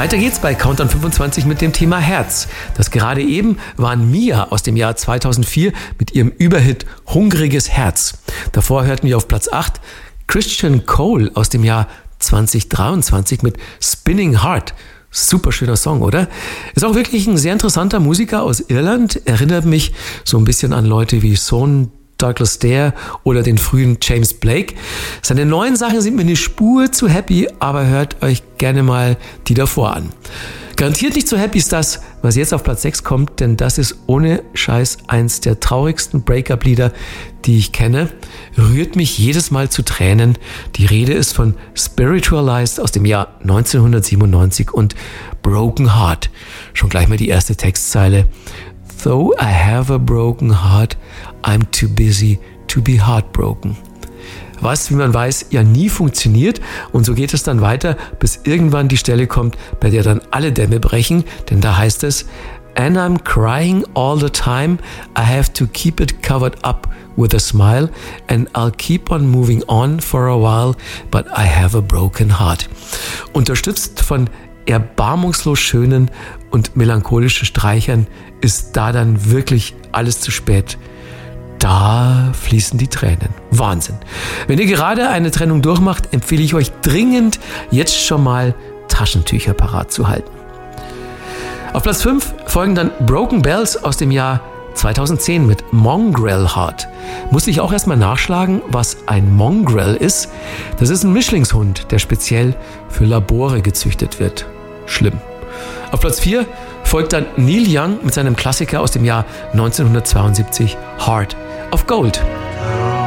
Weiter geht's bei Countdown 25 mit dem Thema Herz. Das gerade eben waren Mia aus dem Jahr 2004 mit ihrem Überhit Hungriges Herz. Davor hörten wir auf Platz 8 Christian Cole aus dem Jahr 2023 mit Spinning Heart. Super schöner Song, oder? Ist auch wirklich ein sehr interessanter Musiker aus Irland. Erinnert mich so ein bisschen an Leute wie Son Douglas Dare oder den frühen James Blake. Seine neuen Sachen sind mir eine Spur zu happy, aber hört euch gerne mal die davor an. Garantiert nicht so happy ist das, was jetzt auf Platz 6 kommt, denn das ist ohne Scheiß eins der traurigsten Breakup-Lieder, die ich kenne. Rührt mich jedes Mal zu Tränen. Die Rede ist von Spiritualized aus dem Jahr 1997 und Broken Heart. Schon gleich mal die erste Textzeile. Though I have a broken heart, I'm too busy to be heartbroken. Was, wie man weiß, ja nie funktioniert, und so geht es dann weiter, bis irgendwann die Stelle kommt, bei der dann alle Dämme brechen, denn da heißt es: And I'm crying all the time, I have to keep it covered up with a smile, and I'll keep on moving on for a while, but I have a broken heart. Unterstützt von erbarmungslos schönen und melancholischen Streichern ist da dann wirklich alles zu spät. Da fließen die Tränen. Wahnsinn. Wenn ihr gerade eine Trennung durchmacht, empfehle ich euch dringend, jetzt schon mal Taschentücher parat zu halten. Auf Platz 5 folgen dann Broken Bells aus dem Jahr 2010 mit Mongrel Heart. Musste ich auch erstmal nachschlagen, was ein Mongrel ist. Das ist ein Mischlingshund, der speziell für Labore gezüchtet wird. Schlimm. Auf Platz 4 folgt dann Neil Young mit seinem Klassiker aus dem Jahr 1972, Heart of Gold.